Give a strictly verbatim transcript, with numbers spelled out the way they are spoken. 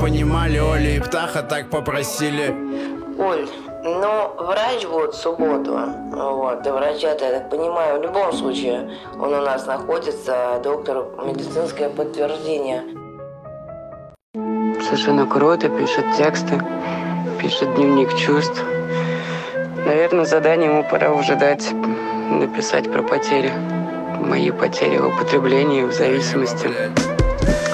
понимали, Оля и Птаха так попросили. Оль, ну, врач будет в субботу, вот, и врача-то, я так понимаю, в любом случае он у нас находится, доктор, медицинское подтверждение. Совершенно круто, пишет тексты, пишет дневник чувств. Наверное, задание ему пора уже дать, написать про потери. Мои потери в употреблении, в зависимости.